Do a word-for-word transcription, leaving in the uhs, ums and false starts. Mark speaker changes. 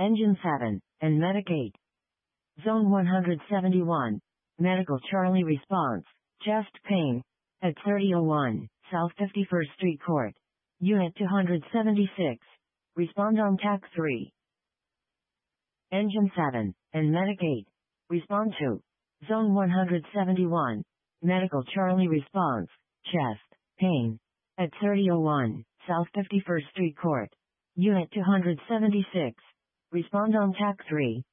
Speaker 1: Engine seven, and Medic eight. Zone one hundred seventy-one. Medical Charlie response. Chest pain. At thirty oh one, South fifty-first Street Court. Unit two hundred seventy-six. Respond on T A C three. Engine seven, and Medic eight. Respond to. Zone one hundred seventy-one. Medical Charlie response. Chest pain. At thirty oh one, South fifty-first Street Court. Unit two hundred seventy-six. Respond on T A C three.